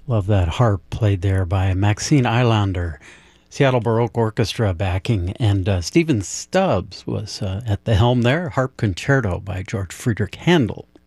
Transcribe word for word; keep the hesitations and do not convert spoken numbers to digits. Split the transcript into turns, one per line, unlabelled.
Love that harp played there by Maxine Eilander, Seattle Baroque Orchestra backing, and uh, Stephen Stubbs was uh, at the helm there. Harp Concerto by George Friedrich Handel.